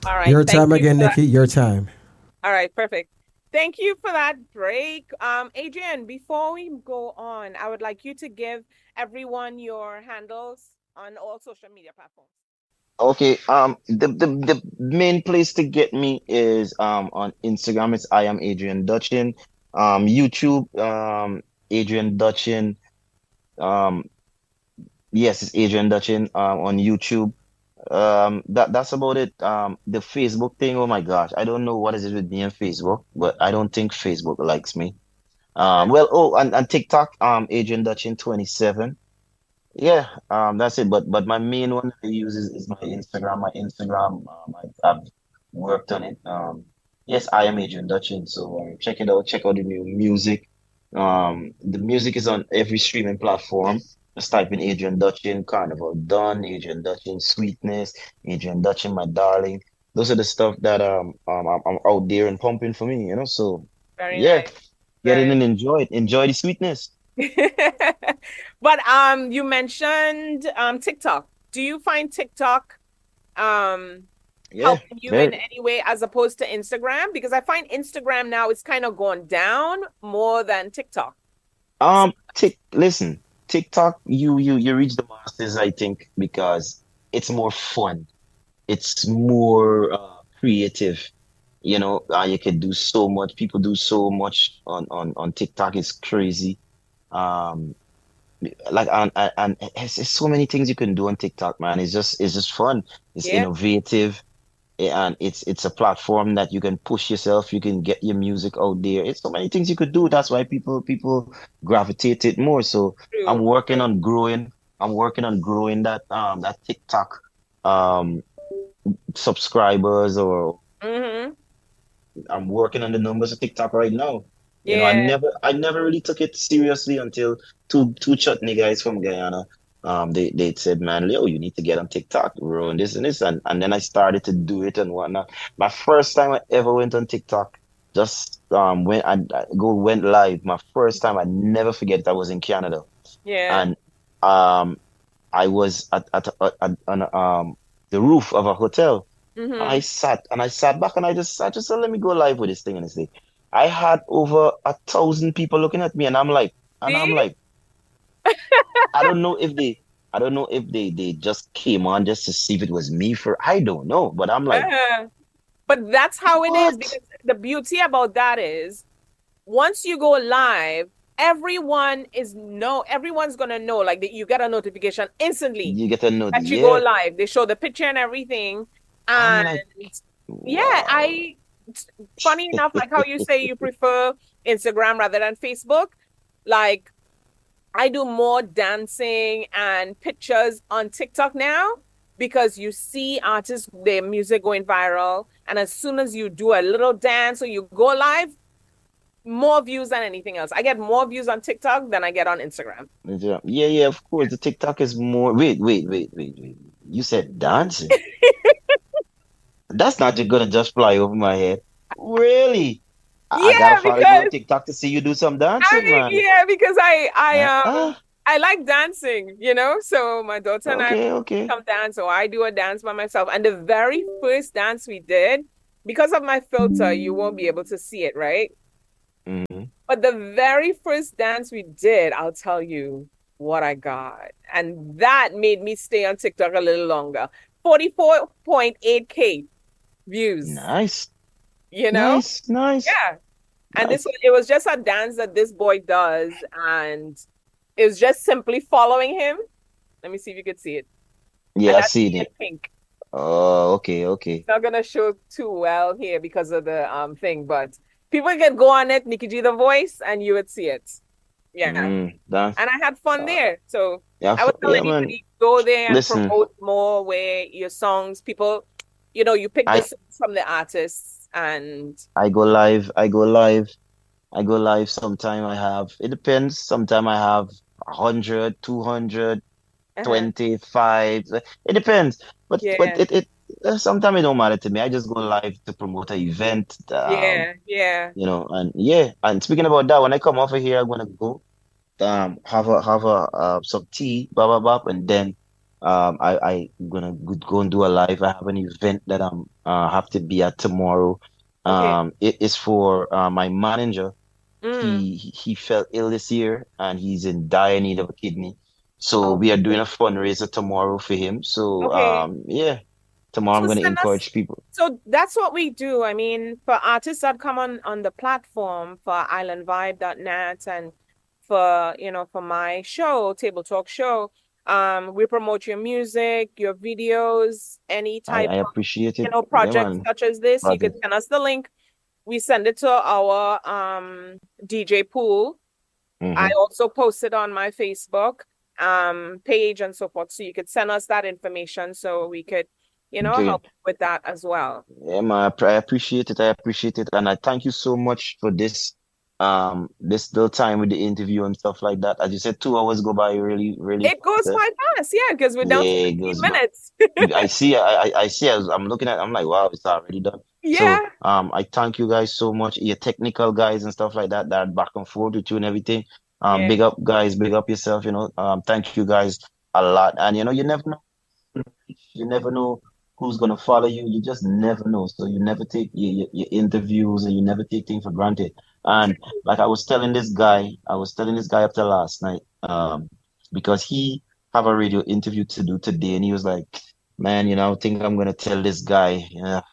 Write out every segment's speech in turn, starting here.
All right. Your Thank time you again, for that. Nikki. Your time. All right. Perfect. Thank you for that break. Adrian, before we go on, I would like you to give everyone your handles on all social media platforms. Okay. The main place to get me is on Instagram. It's I am Adrian Dutchin. YouTube, Adrian Dutchin. Um, yes, it's Adrian Dutchin. On YouTube. That's about it. The Facebook thing. Oh my gosh, I don't know what is it with me and Facebook, but I don't think Facebook likes me. Well, oh, and TikTok. Adrian Dutchin 27. Yeah, that's it. But my main one I use is my Instagram. My Instagram, I've worked on it. Yes, I am Adrian Dutchin. So check it out. Check out the new music. The music is on every streaming platform. Just type in Adrian Dutchin, Carnival Done, Adrian Dutchin, Sweetness, Adrian Dutchin, My Darling. Those are the stuff that I'm out there and pumping for me. So Very yeah, nice. get in Very and enjoy it. Enjoy the sweetness. But you mentioned TikTok. Do you find TikTok um Yeah, helping you in very. any way as opposed to Instagram? Because I find Instagram now is kind of gone down more than TikTok. So, Listen, TikTok, you reach the masses, I think, because it's more fun. It's more creative. You can do so much. People do so much on TikTok. It's crazy. Um, like and it's so many things you can do on TikTok, man. It's just fun. It's yeah, innovative. And it's a platform that you can push yourself, you can get your music out there. It's so many things you could do. That's why people gravitate it more. So I'm true, working true. on growing. I'm working on growing that TikTok um subscribers, or Mm-hmm. I'm working on the numbers of TikTok right now. I Yeah. never really took it seriously until two chutney guys from Guyana. They said, man, Leo, you need to get on TikTok, bro, and this and this, and then I started to do it and whatnot. My first time I ever went on TikTok, just when I went live, my first time, I never forget it. I was in Canada, Yeah. and um I was at on the roof of a hotel. Mm-hmm. I sat back, and I just said, let me go live with this thing. And this thing. I had over 1,000 people looking at me, and I'm See? like, I don't know if they just came on just to see if it was me. I don't know, but I'm like, Uh, but that's how it is what? because the beauty about that is once you go live, everyone's gonna know, like that you get a notification instantly You get a note, that you go yeah. live. They show the picture and everything. I'm And like, yeah, wow. funny enough, like how you say you prefer Instagram rather than Facebook, like I do more dancing and pictures on TikTok now because you see artists, their music going viral. And as soon as you do a little dance or you go live, more views than anything else. I get more views on TikTok than I get on Instagram. Yeah, yeah, yeah, of course. The TikTok is more. Wait. You said dancing. That's not just gonna just fly over my head. Really? I gotta Yeah, follow you on because TikTok to see you do some dancing, man. yeah, because Uh, I like dancing, you know? So my daughter and I okay. come dance, or I do a dance by myself. And the very first dance we did, because of my filter, you won't be able to see it, right? Hmm. But the very first dance we did, I'll tell you what I got. And that made me stay on TikTok a little longer. 44.8K views, Nice, you know? nice, nice, Yeah. And nice. it was just a dance that this boy does, and it was just simply following him. Let me see if you could see it. And Yeah, I that's see me in it. pink. Oh, okay. Not gonna show too well here because of the thing, but people can go on it, Nikki G the voice, and you would see it. Yeah. That's And I had fun uh, there. So yeah, I would tell yeah, man. anybody go there and Listen, promote more where your songs, people, you pick the I songs from the artists and I go live. I go live. I go live. Sometime I have. It depends. Sometime I have 100, 200. uh 25. It depends. But yeah, sometimes it don't matter to me. I just go live to promote an event. yeah. And yeah. And speaking about that, when I come over here, I'm gonna go have a some tea, blah blah blah, and then I gonna go and do a live. I have an event that I'm have to be at tomorrow. Okay. It is for my manager. Mm. He fell ill this year and he's in dire need of a kidney. So Oh, we are doing a fundraiser tomorrow for him. So okay. yeah, tomorrow So I'm gonna send us. encourage people. So that's what we do. I mean, for artists that come on the platform for islandvibe.net and for, for my show, Table Talk Show, we promote your music, your videos, any type I of, appreciate it. Yeah, projects man. such as this. You could Project. send us the link. We send it to our DJ pool. I Hmm. also posted on my Facebook page and so forth. So you could send us that information so we could, Okay. help with that as well. Yeah, man, I appreciate it. I appreciate it. And I thank you so much for this little time with the interview and stuff like that. As you said, 2 hours go by really, really It fast, goes eh? quite fast, yeah, because we're down to Yeah, it 15 goes by. minutes. I see as I'm looking at, I'm like, wow, it's already done. So, Yeah, I thank you guys so much, your technical guys and stuff like that, that back and forth with you and everything. yeah, Big up guys, big up yourself, thank you guys a lot. And you never know who's gonna follow you. You just never know. So you never take your interviews and you never take things for granted. And like I was telling this guy after last night, because he have a radio interview to do today, and he was like, "Man, I think I'm gonna tell this guy, yeah,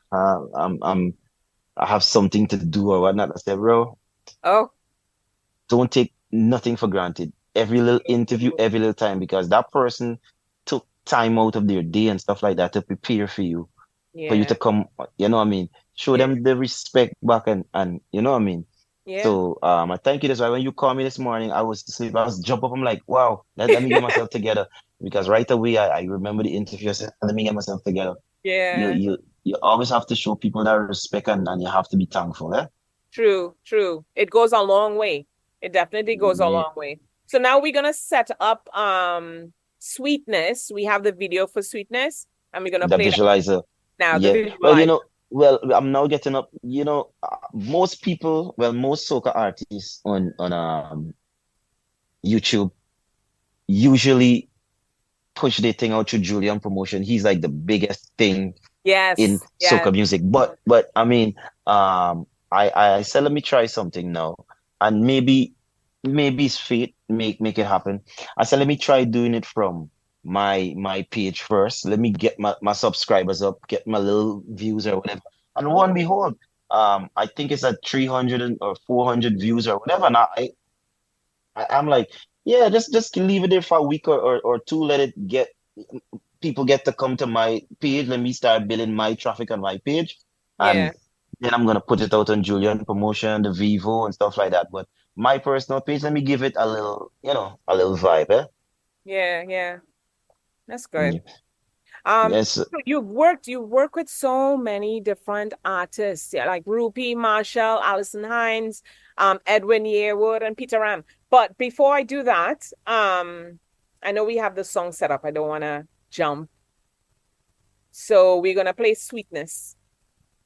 I have something to do or whatnot." I said, "Bro, oh, don't take nothing for granted. Every little interview, every little time, because that person took time out of their day and stuff like that to prepare for you yeah, to come, you know what I mean? Show yeah, them the respect back and you know what I mean? yeah. So I thank you. That's why when you called me this morning, I was asleep. I was jump up. I'm like, wow, let me get myself together. Because right away I remember the interview. I said, let me get myself together. You Yeah, you you always have to show people that respect and you have to be thankful, eh? true, true. It goes a long way. It definitely goes a Yeah, long way. So now we're gonna set up Sweetness. We have the video for Sweetness, and we're gonna the play that visualizer. now, the Yeah. Well, visualize. I'm now getting up. Most people, well, most soca artists on YouTube usually push their thing out to Julian promotion. He's like the biggest thing in Yes, soca yes, music. But I mean, I said let me try something now, and maybe it's fate make it happen. I said let me try doing it from my page first. Let me get my subscribers up, get my little views or whatever. And lo and behold, I think it's at 300 or 400 views or whatever. And I'm like, yeah, just leave it there for a week or two. Let it get people get to come to my page. Let me start building my traffic on my page, yeah, and then I'm gonna put it out on Julian promotion, the Vivo and stuff like that. But my personal page, let me give it a little, a little vibe, eh? yeah, yeah. That's good. Mm. Yes, So you've worked with so many different artists, yeah, like Rupi Marshall, Alison Hines, Edwin Yearwood, and Peter Ram. But before I do that, I know we have the song set up. I don't want to jump. So we're gonna play Sweetness.